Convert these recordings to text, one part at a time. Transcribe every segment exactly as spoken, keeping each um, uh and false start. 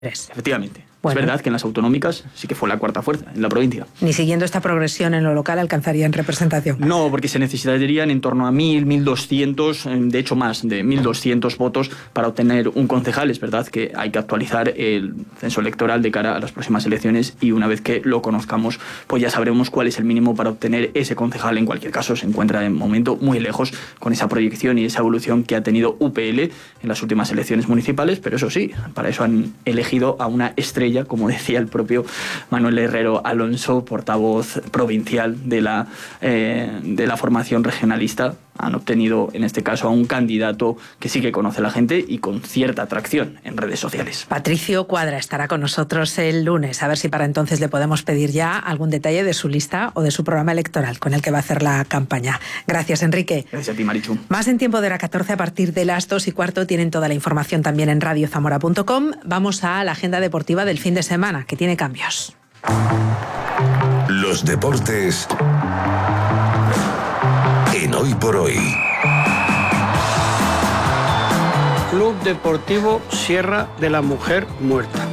Efectivamente. Bueno. Es verdad que en las autonómicas sí que fue la cuarta fuerza en la provincia. Ni siguiendo esta progresión en lo local alcanzarían representación. No, porque se necesitarían en torno a mil, mil doscientos, de hecho más de mil doscientos votos para obtener un concejal. Es verdad que hay que actualizar el censo electoral de cara a las próximas elecciones y una vez que lo conozcamos, pues ya sabremos cuál es el mínimo para obtener ese concejal. En cualquier caso, se encuentra de momento muy lejos con esa proyección y esa evolución que ha tenido U P L en las últimas elecciones municipales, pero eso sí, para eso han elegido a una estrella, como decía el propio Manuel Herrero Alonso, portavoz provincial de la, eh, de la formación regionalista. Han obtenido, en este caso, a un candidato que sí que conoce la gente y con cierta atracción en redes sociales. Patricio Cuadra estará con nosotros el lunes, a ver si para entonces le podemos pedir ya algún detalle de su lista o de su programa electoral con el que va a hacer la campaña. Gracias, Enrique. Gracias a ti, Marichu. Más en Tiempo de la catorce a partir de las dos y cuarto. Tienen toda la información también en radio zamora punto com. Vamos a la agenda deportiva del fin de semana, que tiene cambios. Los deportes en Hoy por Hoy. Club Deportivo Sierra de la Mujer Muerta.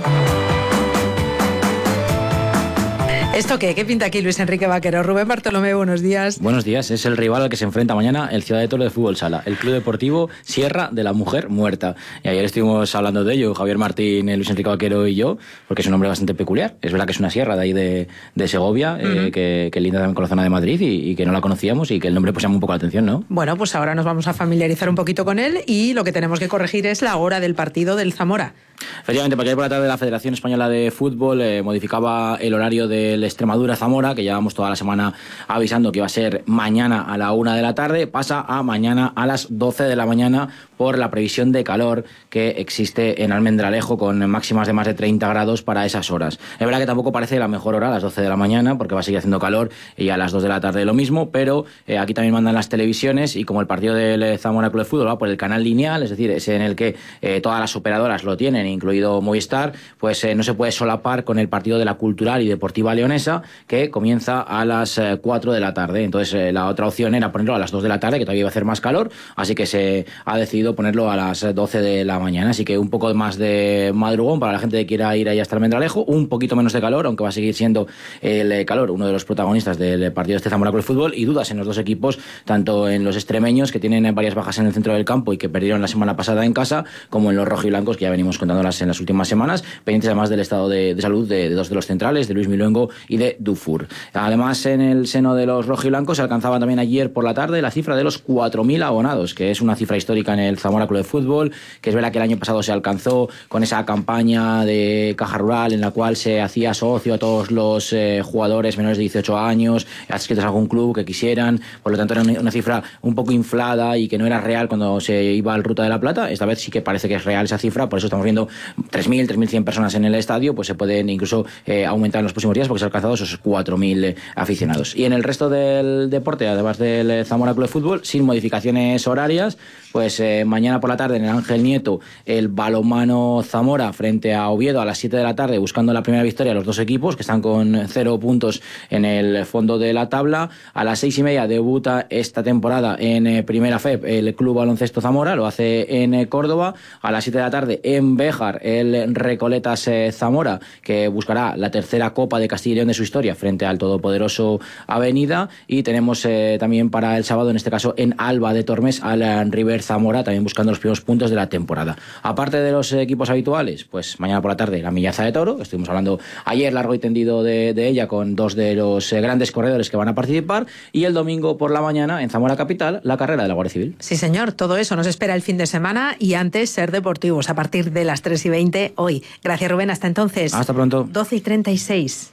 ¿Esto qué? ¿Qué pinta aquí Luis Enrique Vaquero? Rubén Bartolomé, buenos días. Buenos días. Es el rival al que se enfrenta mañana el Ciudad de Toro de Fútbol Sala, el Club Deportivo Sierra de la Mujer Muerta. Y ayer estuvimos hablando de ello, Javier Martín, Luis Enrique Vaquero y yo, porque es un nombre bastante peculiar. Es verdad que es una sierra de ahí de, de Segovia, uh-huh. eh, que, que linda también con la zona de Madrid y, y que no la conocíamos y que el nombre pues llama un poco la atención, ¿no? Bueno, pues ahora nos vamos a familiarizar un poquito con él y lo que tenemos que corregir es la hora del partido del Zamora. Efectivamente, porque ayer por la tarde la Federación Española de Fútbol eh, modificaba el horario del Extremadura-Zamora, que llevamos toda la semana avisando que iba a ser mañana a la una de la tarde, pasa a mañana a las doce de la mañana por la previsión de calor que existe en Almendralejo, con máximas de más de treinta grados para esas horas. Es verdad que tampoco parece la mejor hora a las doce de la mañana, porque va a seguir haciendo calor, y a las dos de la tarde lo mismo, pero eh, aquí también mandan las televisiones, y como el partido del Zamora Club de Fútbol va por el canal lineal, es decir, ese en el que eh, todas las operadoras lo tienen, incluido Movistar, pues eh, no se puede solapar con el partido de la Cultural y Deportiva Leonesa, que comienza a las eh, cuatro de la tarde. Entonces eh, la otra opción era ponerlo a las dos de la tarde, que todavía iba a hacer más calor, así que se ha decidido ponerlo a las doce de la mañana, así que un poco más de madrugón para la gente que quiera ir ahí hasta Almendralejo, un poquito menos de calor, aunque va a seguir siendo el calor uno de los protagonistas del partido de este Zamora Club de Fútbol, y dudas en los dos equipos, tanto en los extremeños, que tienen varias bajas en el centro del campo y que perdieron la semana pasada en casa, como en los rojiblancos, que ya venimos contándolas en las últimas semanas, pendientes además del estado de, de salud de, de dos de los centrales, de Luis Miluengo y de Dufour. Además, en el seno de los rojiblancos se alcanzaba también ayer por la tarde la cifra de los cuatro mil abonados, que es una cifra histórica en el Zamora Club de Fútbol, que es verdad que el año pasado se alcanzó con esa campaña de Caja Rural en la cual se hacía socio a todos los eh, jugadores menores de dieciocho años, adscritos a algún club que quisieran, por lo tanto era una, una cifra un poco inflada y que no era real cuando se iba al Ruta de la Plata. Esta vez sí que parece que es real esa cifra, por eso estamos viendo tres mil, tres mil cien personas en el estadio, pues se pueden incluso eh, aumentar en los próximos días porque se han alcanzado esos cuatro mil eh, aficionados. Y en el resto del deporte, además del Zamora Club de Fútbol, sin modificaciones horarias, pues eh, mañana por la tarde en el Ángel Nieto el balonmano Zamora frente a Oviedo a las siete de la tarde, buscando la primera victoria los dos equipos que están con cero puntos en el fondo de la tabla. A las seis y media debuta esta temporada en eh, Primera F E P el Club Baloncesto Zamora, lo hace en eh, Córdoba. A las siete de la tarde en Béjar el Recoletas eh, Zamora, que buscará la tercera Copa de Castilla y León de su historia frente al todopoderoso Avenida. Y tenemos eh, también para el sábado, en este caso en Alba de Tormes, al River Zamora, también buscando los primeros puntos de la temporada. Aparte de los equipos habituales, pues mañana por la tarde la Millaza de Toro, estuvimos hablando ayer largo y tendido de, de ella con dos de los eh, grandes corredores que van a participar, y el domingo por la mañana en Zamora Capital la carrera de la Guardia Civil. Sí señor, todo eso nos espera el fin de semana, y antes Ser Deportivos a partir de las tres y veinte hoy. Gracias Rubén, hasta entonces. Hasta pronto. doce y treinta y seis.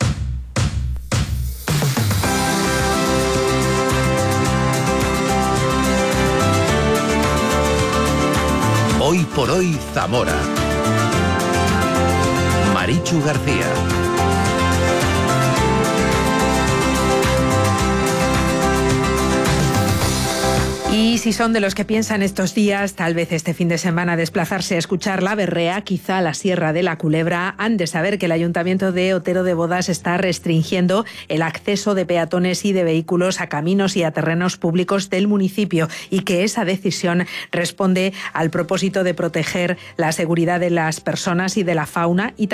Hoy por Hoy Zamora. Marichu García. Y si si son de los que piensan estos días, tal vez este fin de semana, desplazarse a escuchar la berrea, quizá la Sierra de la Culebra, han de saber que el Ayuntamiento de Otero de Bodas está restringiendo el acceso de peatones y de vehículos a caminos y a terrenos públicos del municipio, y que esa decisión responde al propósito de proteger la seguridad de las personas y de la fauna y